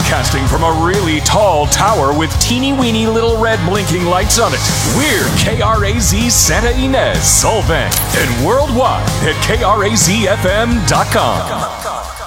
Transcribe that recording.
Broadcasting from a really tall tower with teeny weeny little red blinking lights on it. We're KRAZ Santa Ynez, Solvang, and worldwide at KRAZFM.com.